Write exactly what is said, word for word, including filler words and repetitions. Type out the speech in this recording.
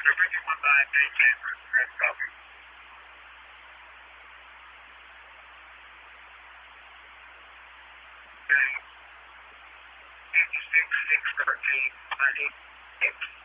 fifty-one by eight cameras. That's copy. Okay. fifty-six, six thirteen, ninety-six.